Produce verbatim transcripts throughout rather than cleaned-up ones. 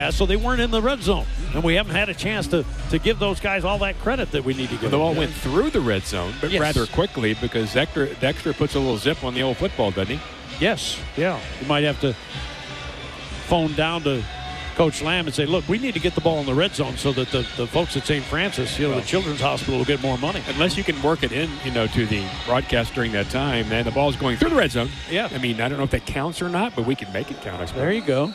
So they weren't in the red zone, and we haven't had a chance to, to give those guys all that credit that we need to give. The ball went through the red zone, but yes. rather quickly because Dexter, Dexter puts a little zip on the old football, doesn't he? Yes, yeah. You might have to phone down to Coach Lamb and say, look, we need to get the ball in the red zone so that the, the folks at Saint Francis, you know, well, the Children's Hospital will get more money. Unless you can work it in, you know, to the broadcast during that time, man, the ball's going through the red zone. Yeah. I mean, I don't know if that counts or not, but we can make it count, I suppose. There you go.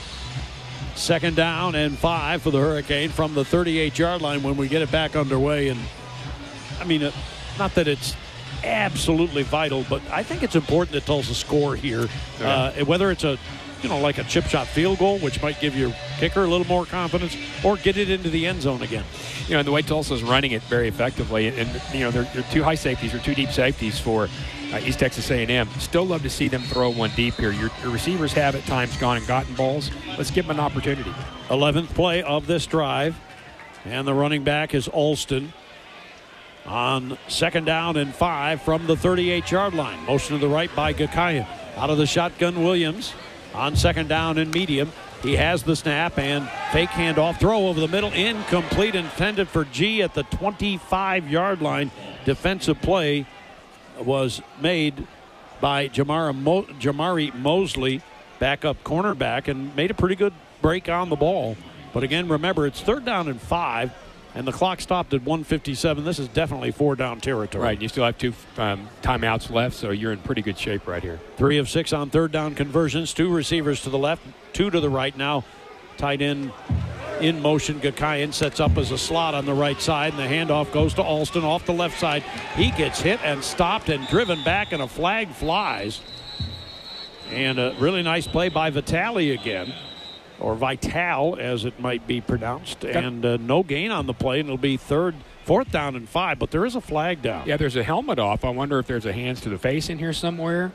Second down and five for the Hurricane from the thirty-eight-yard line when we get it back underway. And, I mean, uh, not that it's absolutely vital, but I think it's important that Tulsa score here. Yeah. Uh, whether it's a, you know, like a chip shot field goal, which might give your kicker a little more confidence, or get it into the end zone again. You know, the way Tulsa's running it very effectively, and, you know, they're, they're two high safeties or two deep safeties for uh, East Texas A and M. Still love to see them throw one deep here. Your, your receivers have at times gone and gotten balls. Let's give them an opportunity. eleventh play of this drive, and the running back is Alston on second down and five from the thirty-eight-yard line. Motion to the right by Gakayan. Out of the shotgun, Williams on second down and medium. He has the snap and fake handoff, throw over the middle, incomplete, intended for G at the twenty-five-yard line. Defensive play was made by Jamara Mo- Jamari Mosley, backup cornerback, and made a pretty good break on the ball. But again, remember, it's third down and five, and the clock stopped at one fifty-seven. This is definitely four down territory. Right, you still have two um, timeouts left, so you're in pretty good shape right here. Three of six on third down conversions. Two receivers to the left, two to the right. Now tight end in motion. Gakayan sets up as a slot on the right side, and the handoff goes to Alston off the left side. He gets hit and stopped and driven back, and a flag flies. And a really nice play by Vitale again, or Vital as it might be pronounced, and uh, no gain on the play, and it'll be third, fourth down and five, but there is a flag down. Yeah, there's a helmet off. I wonder if there's a hands to the face in here somewhere.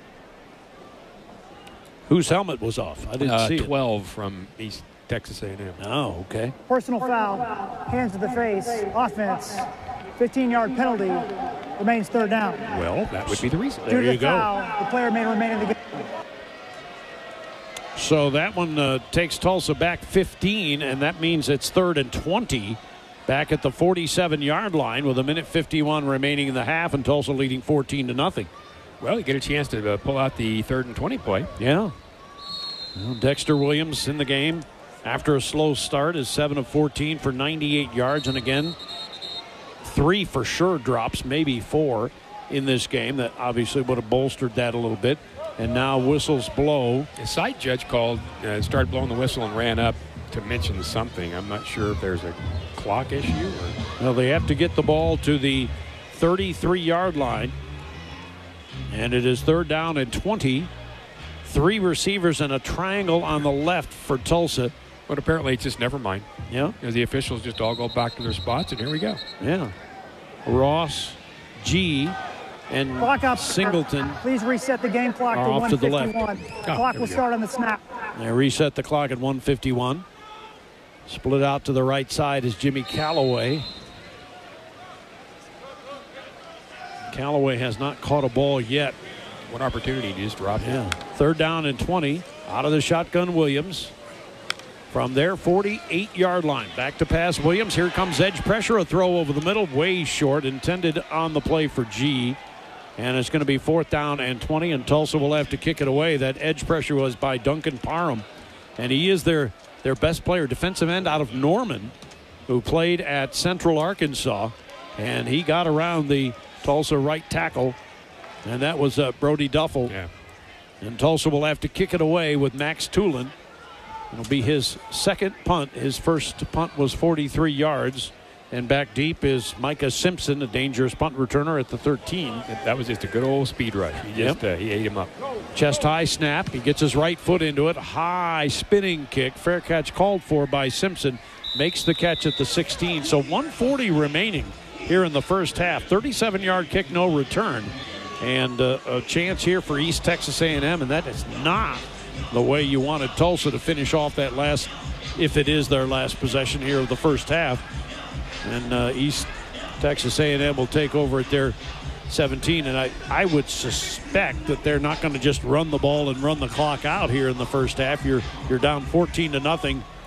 Whose helmet was off? I didn't uh, see twelve it. from East Texas A and M. Oh, okay. Personal foul, hands to the face, offense, fifteen-yard penalty, remains third down. Well, that would be the reason. There Due to you the go. foul, the player may remain in the game. So that one uh, takes Tulsa back fifteen, and that means it's third and twenty back at the forty-seven-yard line with a minute fifty-one remaining in the half, and Tulsa leading fourteen to nothing. Well, you get a chance to uh, pull out the third and twenty play. Yeah. Well, Dexter Williams in the game after a slow start is seven of fourteen for ninety-eight yards, and again, three for sure drops, maybe four in this game. That obviously would have bolstered that a little bit. And now whistles blow. The site judge called, uh, started blowing the whistle and ran up to mention something. I'm not sure if there's a clock issue or. Well, they have to get the ball to the thirty-three-yard line. And it is third down and twenty. Three receivers and a triangle on the left for Tulsa. But apparently it's just never mind. Yeah. Because the officials just all go back to their spots, and here we go. Yeah. Ross, G, and Clock up. Singleton. Please reset the game clock to Off one to the left. fifty-one. Oh, Clock there will we go. start on the snap. They reset the clock at one fifty-one. Split out to the right side is Jimmy Callaway. Callaway has not caught a ball yet. One opportunity to just drop it. Yeah. Third down and twenty. Out of the shotgun, Williams. From their forty-eight-yard line. Back to pass Williams. Here comes edge pressure. A throw over the middle. Way short. Intended on the play for G. And it's going to be fourth down and twenty. And Tulsa will have to kick it away. That edge pressure was by Duncan Parham. And he is their, their best player. Defensive end out of Norman, who played at Central Arkansas. And he got around the Tulsa right tackle. And that was uh, Brody Duffel. Yeah. And Tulsa will have to kick it away with Max Tulin. It'll be his second punt. His first punt was forty-three yards. And back deep is Micah Simpson, a dangerous punt returner at the thirteen. That was just a good old speed rush. He just Yep. uh, he ate him up. Chest high snap. He gets his right foot into it. High spinning kick. Fair catch called for by Simpson. Makes the catch at the sixteen. So one forty remaining here in the first half. thirty-seven-yard kick, no return. And uh, a chance here for East Texas A and M, and that is not the way you wanted Tulsa to finish off that last, if it is their last possession here of the first half. And uh, East Texas A and M will take over at their seventeen, and I, I would suspect that they're not going to just run the ball and run the clock out here in the first half. You're you're down fourteen to nothing